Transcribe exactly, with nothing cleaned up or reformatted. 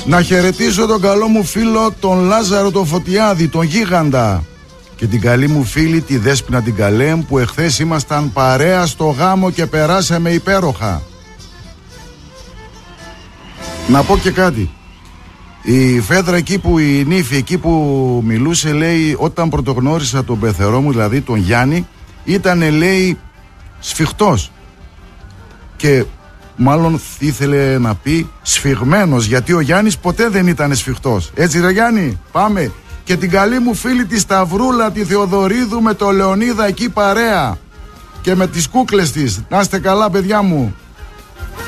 Να χαιρετήσω τον καλό μου φίλο τον Λάζαρο τον Φωτιάδη, τον γίγαντα, και την καλή μου φίλη τη Δέσποινα την Καλέμ, που εχθές ήμασταν παρέα στο γάμο και περάσαμε υπέροχα. Να πω και κάτι. Η Φέδρα εκεί που η νύφη εκεί που μιλούσε, λέει, όταν πρωτογνώρισα τον πεθερό μου, δηλαδή τον Γιάννη, ήτανε, λέει, σφιχτός. Και μάλλον ήθελε να πει σφιγμένος, γιατί ο Γιάννης ποτέ δεν ήταν σφιχτός. Έτσι ρε Γιάννη, πάμε. Και την καλή μου φίλη τη Σταυρούλα, τη Θεοδωρίδου, με το Λεωνίδα εκεί παρέα, και με τις κούκλες της. Να είστε καλά παιδιά μου.